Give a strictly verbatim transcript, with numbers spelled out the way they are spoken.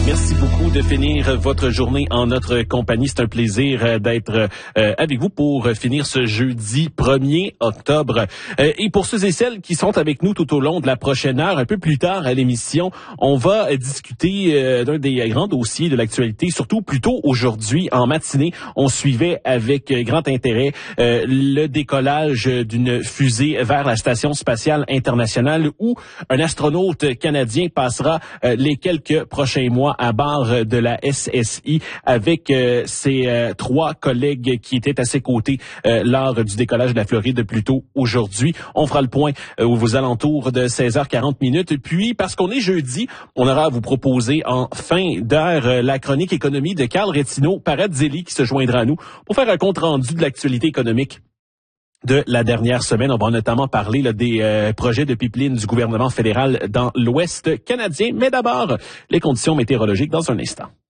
Merci beaucoup de finir votre journée en notre compagnie. C'est un plaisir d'être euh, avec vous pour finir ce jeudi premier octobre. Euh, et pour ceux et celles qui sont avec nous tout au long de la prochaine heure, un peu plus tard à l'émission, on va discuter euh, d'un des grands dossiers de l'actualité, surtout plus tôt aujourd'hui en matinée. On suivait avec grand intérêt euh, le décollage d'une fusée vers la Station spatiale internationale où un astronaute canadien passera euh, les quelques prochains mois à bord de la S S I avec euh, ses euh, trois collègues qui étaient à ses côtés euh, lors du décollage de la Floride plus tôt aujourd'hui. On fera le point euh, aux alentours de seize heures quarante minutes. Puis, parce qu'on est jeudi, on aura à vous proposer en fin d'heure euh, la chronique économie de Carl Retino Paradzelli qui se joindra à nous pour faire un compte-rendu de l'actualité économique de la dernière semaine. On va notamment parler là, des euh, projets de pipeline du gouvernement fédéral dans l'Ouest canadien. Mais d'abord, les conditions météorologiques dans un instant.